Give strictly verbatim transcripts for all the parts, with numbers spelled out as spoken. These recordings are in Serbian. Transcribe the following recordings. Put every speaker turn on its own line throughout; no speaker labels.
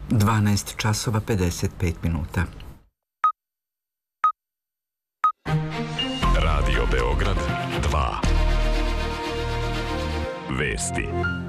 dvanaest časova pedeset pet minuta.
Radio Beograd dva. Vesti.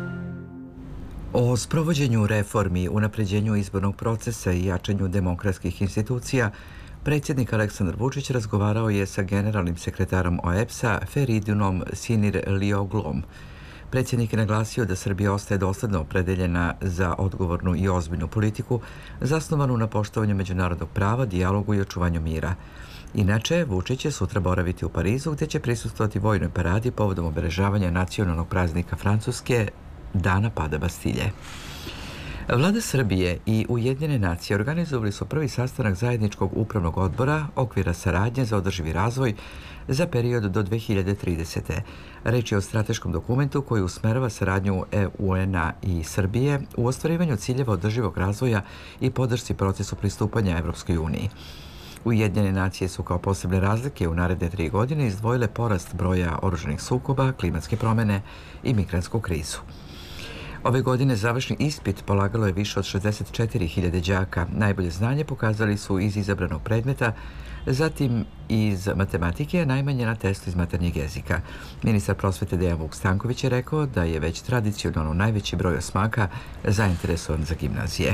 O sprovođenju reformi, unapređenju izbornog procesa i jačanju demokratskih institucija, predsjednik Aleksandar Vučić razgovarao je sa generalnim sekretarom O E B S-a Feridunom Sinirlioglom. Predsjednik je naglasio da Srbija ostaje dosledno opredeljena za odgovornu i ozbiljnu politiku, zasnovanu na poštovanju međunarodnog prava, dijalogu i očuvanju mira. Inače, Vučić će sutra boraviti u Parizu, gdje će prisustvovati vojnoj paradi povodom obeležavanja nacionalnog praznika Francuske, Dana pada Bastilje. Vlada Srbije i Ujedinjene nacije organizovali su prvi sastanak zajedničkog upravnog odbora okvira saradnje za održivi razvoj za period do dve hiljade tridesete. Reč je o strateškom dokumentu koji usmerava saradnju E U N-a i Srbije u ostvarivanju ciljeva održivog razvoja i podršci procesu pristupanja Evropskoj uniji. Ujedinjene nacije su kao posebne razlike u naredne tri godine izdvojile porast broja oružanih sukoba, klimatske promjene i migrantsku krizu. Ove godine završni ispit polagalo je više od šezdeset četiri hiljade đaka. Najbolje znanje pokazali su iz izabranog predmeta, zatim iz matematike, najmanje na testu iz maternjeg jezika. Ministar prosvete Dejan Vuk Stanković je rekao da je već tradicionalno najveći broj osmaka zainteresovan za gimnazije.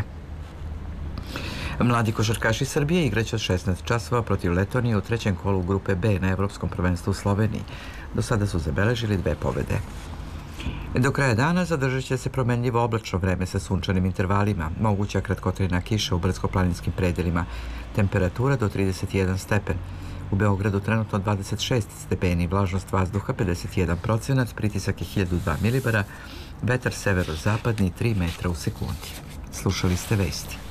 Mladi košarkaši Srbije igraće od šesnaest časova protiv Letonije u trećem kolu grupe B na Evropskom prvenstvu u Sloveniji. Do sada su zabeležili dve pobjede. Do kraja dana zadržat će se promenljivo oblačno vreme sa sunčanim intervalima, moguća kratkotrajna kiša u brdsko-planinskim predelima, temperatura do trideset jedan stepen. U Beogradu trenutno dvadeset šest stepeni, vlažnost vazduha pedeset jedan procenat, pritisak je hiljadu dva milibara, vetar severo-zapadni tri metra u sekundi. Slušali ste vesti.